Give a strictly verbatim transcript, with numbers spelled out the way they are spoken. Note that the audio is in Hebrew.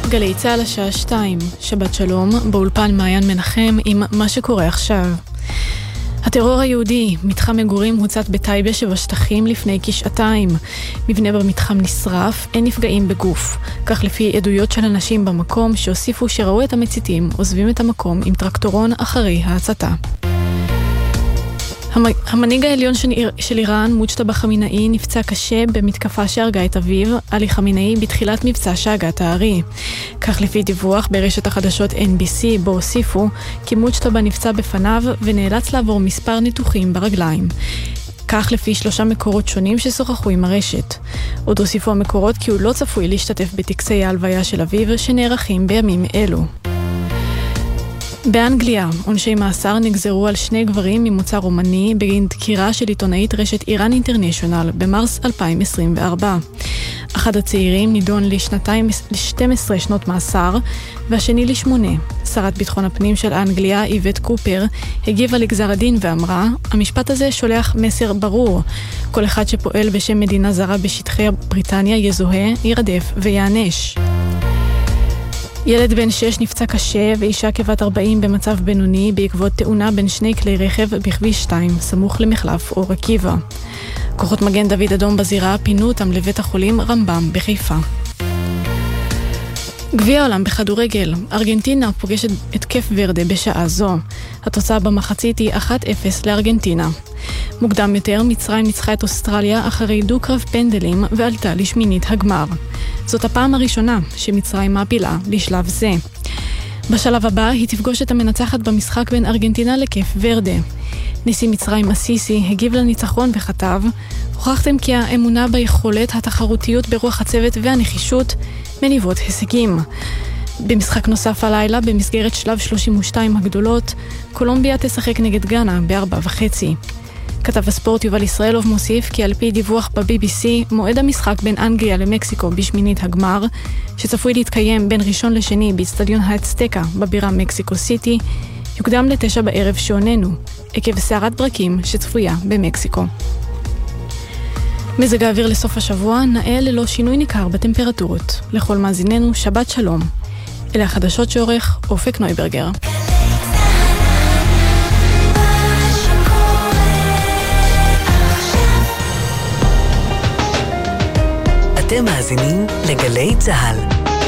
גלי צהל השעה שתיים, שבת שלום, באולפן מעיין מנחם עם מה שקורה עכשיו. הטרור היהודי, מתחם מגורים הוצת בטייבה שבשטחים לפני כשעתיים. מבנה במתחם נשרף, אין נפגעים בגוף. כך לפי עדויות של אנשים במקום שהוסיפו שראו את המציתים, עוזבים את המקום עם טרקטורון אחרי ההצתה. המנהיג העליון של איראן, מוג'טבא חמינאי, נפצע קשה במתקפה שהרגה את אביו, עלי חמינאי, בתחילת מבצע שאגת הארי. כך לפי דיווח ברשת החדשות אן בי סי, בו הוסיפו כי מוג'טבא נפצע בפניו ונאלץ לעבור מספר ניתוחים ברגליים. כך לפי שלושה מקורות שונים ששוחחו עם הרשת. עוד הוסיפו המקורות כי הוא לא צפוי להשתתף בטקסי ההלוויה של אביו שנערכים בימים אלו. באנגליה, עונשי מאסר נגזרו על שני גברים ממוצא רומני בגין דקירה של עיתונאית רשת איראן אינטרנשיונל במרס אלפיים עשרים וארבע. אחד הצעירים נידון לשנתיים, ל-שתים עשרה שנות מאסר, והשני לשמונה. שרת ביטחון הפנים של אנגליה, איבט קופר, הגיבה לגזר הדין ואמרה, המשפט הזה שולח מסר ברור. כל אחד שפועל בשם מדינה זרה בשטחי בריטניה יזוהה, ירדף ויענש. ילד בן שש נפצע קשה ואישה כבת ארבעים במצב בינוני בעקבות תאונה בין שני כלי רכב בכביש שתיים, סמוך למחלף אור עקיבא. כוחות מגן דוד אדום בזירה פינו אותם לבית החולים רמב"ם בחיפה. גביע העולם בכדורגל, ארגנטינה פוגשת את קייפ ורדה בשעה זו. התוצאה במחצית היא אחת אפס לארגנטינה. מוקדם יותר, מצרים ניצחה את אוסטרליה אחרי דו-קרב פנדלים ועלתה לשמינית הגמר. זאת הפעם הראשונה שמצרים מעפילה לשלב זה. בשלב הבא היא תפגוש את המנצחת במשחק בין ארגנטינה לקייפ ורדה. נשיא מצרים אסיסי הגיב לניצחון וכתב, הוכחתם כי האמונה ביכולת, התחרותיות ברוח הצוות והנחישות מניבות הישגים. במשחק נוסף הלילה, במסגרת שלב שלושים ושתיים הגדולות, קולומביה תשחק נגד גאנה בארבע וחצי. כתב הספורט יובל ישראלוב מוסיף כי על פי דיווח ב-בי בי סי, מועד המשחק בין אנגליה למקסיקו בשמינית הגמר, שצפוי להתקיים בין ראשון לשני באצטדיון האצטקה בבירה מקסיקו סיטי, יוקדם לתשע בערב שעוננו, עקב סערת ברקים שצפויה במקסיקו. מזג האוויר לסוף השבוע נאה ללא שינוי ניכר בטמפרטורות. לכל מאזיננו, שבת שלום. אלה החדשות שעורך אופק נויברגר. אתם מאזינים לגלי צהל.